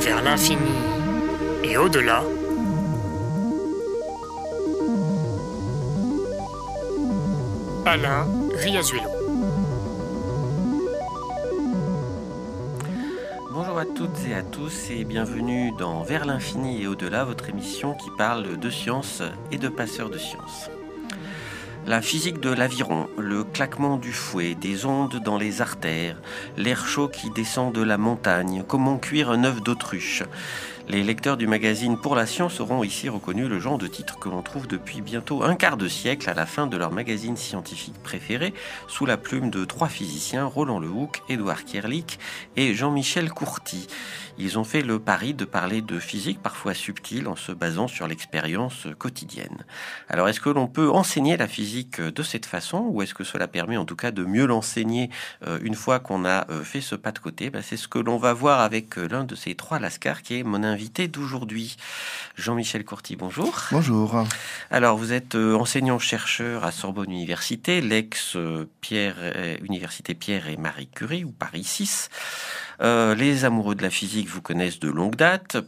vers l'infini et au-delà. Alain Riazuelo. Bonjour à toutes et à tous et bienvenue dans Vers l'infini et au-delà, votre émission qui parle de science et de passeurs de science. La physique de l'aviron, le claquement du fouet, des ondes dans les artères, l'air chaud qui descend de la montagne, comment cuire un œuf d'autruche. Les lecteurs du magazine Pour la Science auront ici reconnu le genre de titre que l'on trouve depuis bientôt un quart de siècle à la fin de leur magazine scientifique préféré, sous la plume de trois physiciens, Roland Lehoucq, Édouard Kierlich et Jean-Michel Courty. Ils ont fait le pari de parler de physique parfois subtile en se basant sur l'expérience quotidienne. Alors est-ce que l'on peut enseigner la physique de cette façon ou est-ce que cela permet en tout cas de mieux l'enseigner une fois qu'on a fait ce pas de côté? C'est ce que l'on va voir avec l'un de ces trois lascars qui est mon invité d'aujourd'hui. Jean-Michel Courty, bonjour. Bonjour. Alors vous êtes enseignant-chercheur à Sorbonne Université, Université Pierre et Marie Curie ou Paris 6. Les amoureux de la physique vous connaissent de longue date.